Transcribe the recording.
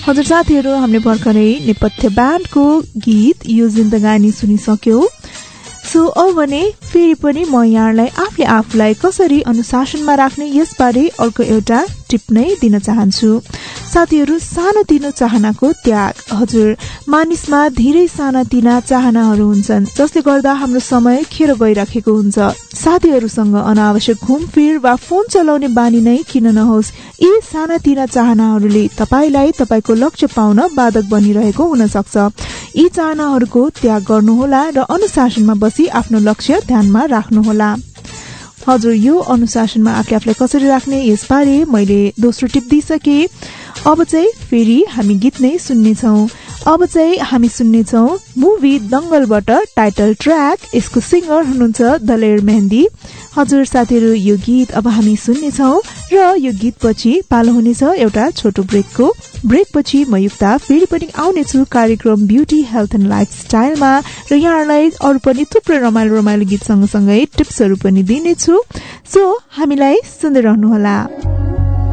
हजुर साथीहरू, हामीले भर्खरै नेपथ्य ब्यान्डको गीत यो जिन्दगानी सुनिसक्यौं। सो अब भने फेरि पनि म यहाँलाई आफूलाई कसरी अनुशासनमा राख्ने यसबारे अर्को एउटा टिप्पणी दिन चाहन्छु। साथीहरू, सानोतिनो चाहनाको त्याग। हजुर, मानिसमा धेरै सानातिना चाहनाहरू हुन्छन् जसले गर्दा हाम्रो समय खेर गइराखेको हुन्छ। साथीहरूसँग अनावश्यक घुमफिर वा फोन चलाउने बानी नै किन नहोस्, यी सानातिना चाहनाहरूले तपाईलाई तपाईको लक्ष्य पाउन बाधक बनिरहेको हुन सक्छ। यी चाहनाहरूको त्याग गर्नुहोला र अनुशासनमा बसी आफ्नो लक्ष्य ध्यानमा राख्नुहोला। हजुर, यो अनुशासनमा आफूलाई कसरी राख्ने यसबारे मैले दोस्रो टिप दिइसके। अब चाहिँ फेरि हामी गीत नै सुन्नेछौँ। अब चाहिँ हामी सुन्नेछौँ मुभी दंगलबाट टाइटल ट्र्याक। यसको सिंगर हुनुहुन्छ दलेर मेहन्दी। हजुर साथीहरू, यो गीत अब हामी सुन्नेछौँ र यो गीत पछि पालो हुनेछ एउटा छोटो ब्रेकको। ब्रेक पछि म युक्ता फेरि पनि आउनेछु कार्यक्रम ब्युटी हेल्थ एन्ड लाइफस्टाइलमा र यहाँहरूलाई अरू पनि थुप्रै रमाइलो गीत सँगसँगै टिप्सहरू पनि दिनेछु। सो हामीलाई सुन्दै रहनुहोला।